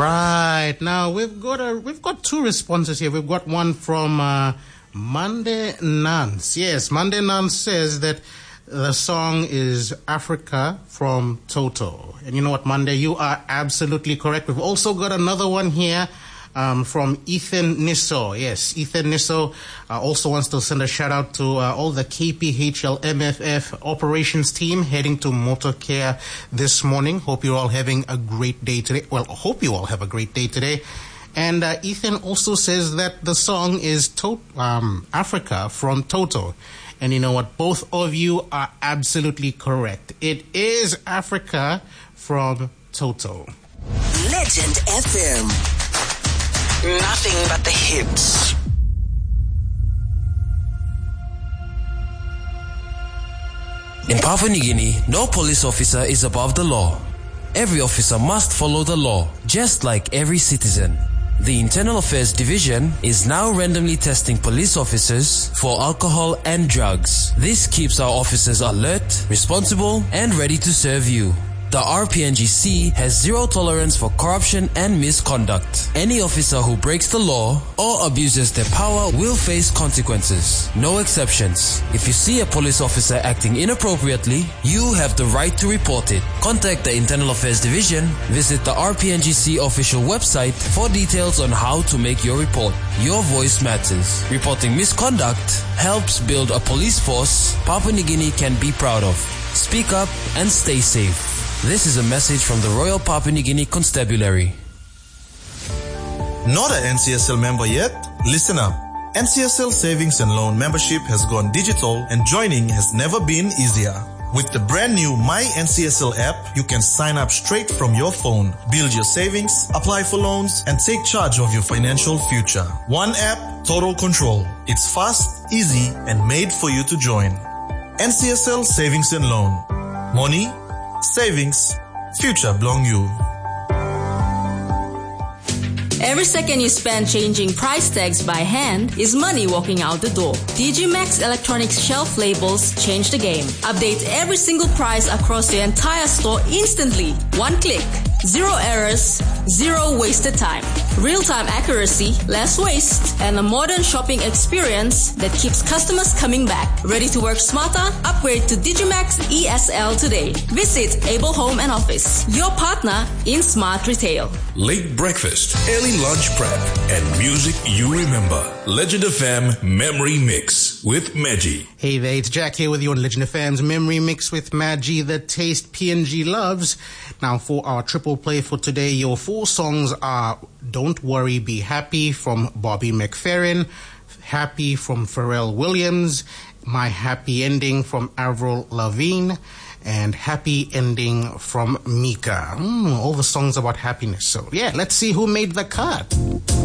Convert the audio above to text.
Right. Now we've got two responses here. We've got one from Monday Nance. Yes, Monday Nance says that the song is Africa from Toto. And you know what, Monday, you are absolutely correct. We've also got another one here from Ethan Nisso. Yes, Ethan Nisso also wants to send a shout out to all the KPHL MFF operations team heading to Motorcare this morning. Hope you're all having a great day today. Well, I hope you all have a great day today. And Ethan also says that the song is Africa from Toto. And you know what? Both of you are absolutely correct. It is Africa from Toto. Legend FM. Nothing but the hits. In Papua New Guinea, no police officer is above the law. Every officer must follow the law, just like every citizen. The Internal Affairs Division is now randomly testing police officers for alcohol and drugs. This keeps our officers alert, responsible, and ready to serve you. The RPNGC has zero tolerance for corruption and misconduct. Any officer who breaks the law or abuses their power will face consequences. No exceptions. If you see a police officer acting inappropriately, you have the right to report it. Contact the Internal Affairs Division, visit the RPNGC official website for details on how to make your report. Your voice matters. Reporting misconduct helps build a police force Papua New Guinea can be proud of. Speak up and stay safe. This is a message from the Royal Papua New Guinea Constabulary. Not an NCSL member yet? Listen up. NCSL Savings and Loan membership has gone digital and joining has never been easier. With the brand new My NCSL app, you can sign up straight from your phone, build your savings, apply for loans, and take charge of your financial future. One app, total control. It's fast, easy, and made for you to join. NCSL Savings and Loan. Money, savings, future belong you. Every second you spend changing price tags by hand is money walking out the door. DG Max Electronics shelf labels change the game. Update every single price across the entire store instantly. One click. Zero errors, zero wasted time. Real-time accuracy, less waste, and a modern shopping experience that keeps customers coming back. Ready to work smarter? Upgrade to Digimax ESL today. Visit Able Home and Office, your partner in smart retail. Late breakfast, early lunch prep, and music you remember. Legend FM Memory Mix with Maggie. Hey there, it's Jack here with you on Legend FM's Memory Mix with Maggie, the taste PNG loves. Now for our triple play for today, your four songs are Don't Worry, Be Happy from Bobby McFerrin, Happy from Pharrell Williams, My Happy Ending from Avril Lavigne, and Happy Ending from Mika. All the songs about happiness. So yeah, let's see who made the cut.